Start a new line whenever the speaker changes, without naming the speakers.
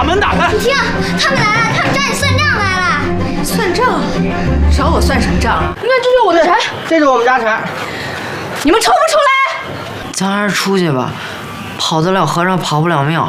门打开！
你听，他们来了，他们找你算账来了。
算账？找我算什么账？
你看，这是我的柴，
这是我们家柴。
你们出不出来？
咱还是出去吧，跑得了和尚跑不了庙。